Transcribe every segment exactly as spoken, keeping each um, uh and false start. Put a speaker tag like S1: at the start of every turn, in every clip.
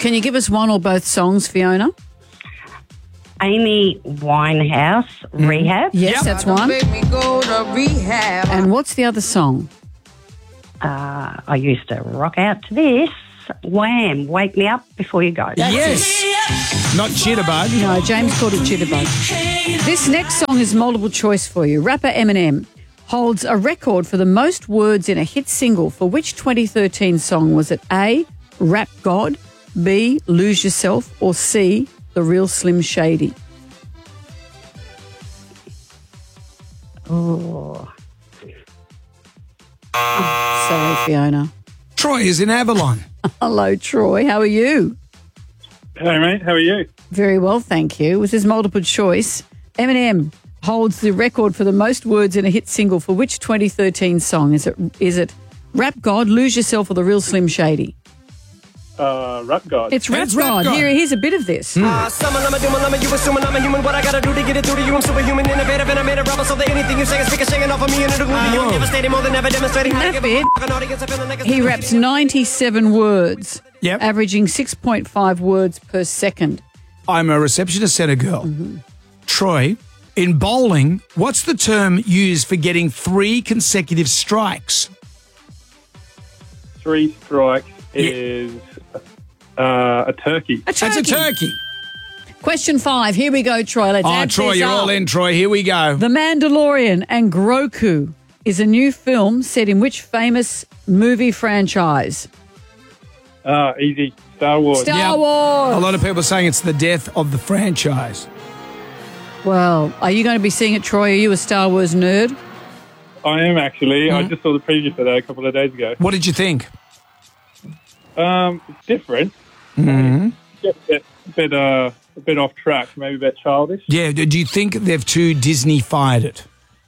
S1: Can you give us one or both songs, Fiona?
S2: Amy Winehouse,
S1: Mm.
S2: Rehab.
S1: Yes,
S3: Yep.
S1: that's one.
S3: Make me go to rehab.
S1: And what's the other song?
S2: Uh, I used to rock out to this. Wham! Wake me up before you go.
S4: Yes. Not Jitterbug.
S1: No, James called it Jitterbug. This next song is multiple choice for you. Rapper Eminem holds a record for the most words in a hit single. For which twenty thirteen song? Was it A, Rap God, B, Lose Yourself, or C, The Real Slim Shady?
S2: Oh,
S1: Sorry, Fiona.
S4: Troy is in Avalon.
S1: Hello, Troy. How are you?
S5: Hey, mate. How are you?
S1: Very well, thank you. With his multiple choice, Eminem holds the record for the most words in a hit single. For which twenty thirteen song? Is it is it Rap God, Lose Yourself, or The Real Slim Shady?
S5: Uh, Rap God.
S1: It's Rap
S4: It's Rap
S1: God.
S4: God.
S1: Here, here's a bit of this.
S6: Uh, summon, I'm a doom, I'm a you assuming I'm a human. What I gotta do to get it through to you? I'm superhuman, innovative, and I made a rubber so that anything you say is ricocheting off of me and it'll glue to you. I'm devastating more than ever, demonstrating how to
S1: That
S6: give
S1: bit,
S6: a fucking audience a feeling like
S1: he raps ninety-seven words,
S4: Yep.
S1: averaging six point five words per second.
S4: I'm a receptionist centre girl. Troy, in bowling, what's the term used for getting three consecutive strikes?
S5: Three strikes is uh, a turkey.
S1: A
S4: That's a turkey.
S1: Question five. Here we go, Troy. Let's
S4: Oh,
S1: add
S4: Troy,
S1: this
S4: you're
S1: up.
S4: all in, Troy. Here we go.
S1: The Mandalorian and Grogu is a new film set in which famous movie franchise?
S5: Uh, easy. Star Wars.
S1: Star
S4: Yep.
S1: Wars.
S4: A lot of people are saying it's the death of the franchise.
S1: Well, are you going to be seeing it, Troy? Are you a Star Wars nerd?
S5: I am actually. I just saw the preview for that a couple of days ago.
S4: What did you think?
S5: Um, it's different. Mm-hmm. A bit, a bit, uh, a bit off track. Maybe a bit childish.
S4: Yeah, do you think they've too Disney-fied it?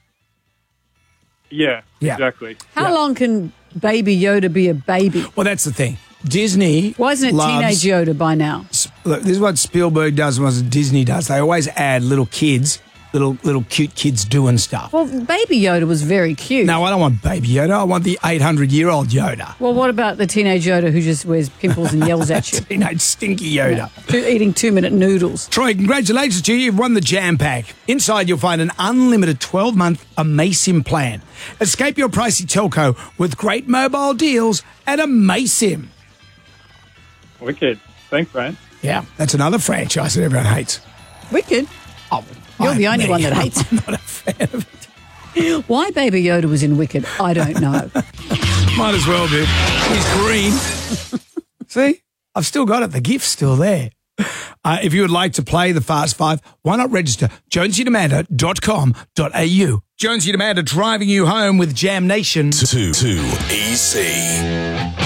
S5: Yeah,
S4: Yeah.
S5: exactly.
S1: How
S4: Yeah.
S1: long can Baby Yoda be a baby?
S4: Well, that's the thing. Disney
S1: Why isn't it
S4: loves,
S1: Teenage Yoda by now?
S4: Look, this is what Spielberg does and what Disney does. They always add little kids, little little cute kids doing stuff.
S1: Well, Baby Yoda was very cute.
S4: No, I don't want Baby Yoda. I want the eight hundred year old Yoda.
S1: Well, what about the Teenage Yoda who just wears pimples and yells at you?
S4: Teenage stinky Yoda.
S1: Two, eating two-minute noodles.
S4: Troy, congratulations to you. You've won the Jam Pack. Inside, you'll find an unlimited twelve month Amasim plan. Escape your pricey telco with great mobile deals at Amasim.
S5: Wicked. Thanks, man.
S4: Yeah, that's another franchise that everyone hates.
S1: Wicked.
S4: Oh,
S1: You're the
S4: I-
S1: only
S4: me.
S1: one that hates
S4: I'm not a fan of it.
S1: Why Baby Yoda was in Wicked, I don't know.
S4: Might as well be. He's green. See? I've still got it. The gift's still there. Uh, if you would like to play the Fast Five, why not register jonesy demander dot com dot a u. Jonesy Demander driving you home with Jam Nation.
S7: Too, too easy.